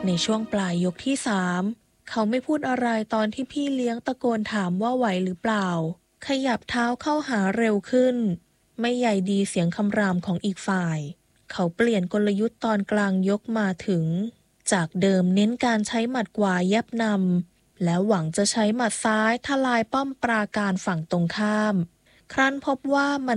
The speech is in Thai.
ในช่วงปลายยกที่3เขาไม่พูดอะไรตอนที่พี่เลี้ยงตะโกนถามว่าไหวหรือเปล่าขยับเท้าเข้าหาเร็วขึ้นไม่ใยดีเสียงคำรามของอีกฝ่ายเขาเปลี่ยนกลยุทธ์ตอนกลางยกมาถึงจากเดิมเน้นการใช้หมัดขวายับนำแล้วหวังจะใช้หมัดซ้ายทลายป้อมปราการฝั่งตรงข้ามครั้นพบว่ามัน